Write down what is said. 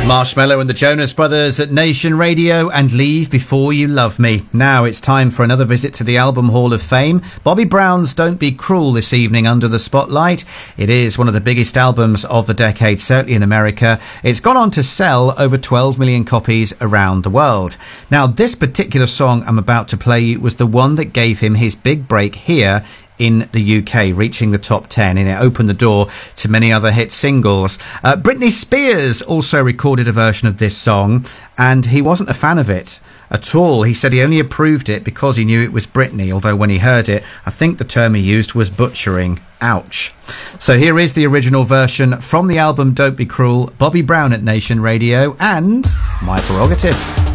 Marshmello and the Jonas Brothers at Nation Radio and Leave Before You Love Me. Now it's time for another visit to the Album Hall of Fame. Bobby Brown's Don't Be Cruel this evening under the spotlight. It is one of the biggest albums of the decade, certainly in America. It's gone on to sell over 12 million copies around the world. Now, this particular song I'm about to play you was the one that gave him his big break here in the UK, reaching the top 10, and it opened the door to many other hit singles. Britney Spears also recorded a version of this song, and he wasn't a fan of it at all. He said he only approved it because he knew it was Britney, although when he heard it, I think the term he used was butchering. Ouch. So here is the original version from the album Don't Be Cruel, Bobby Brown at Nation Radio, and My Prerogative.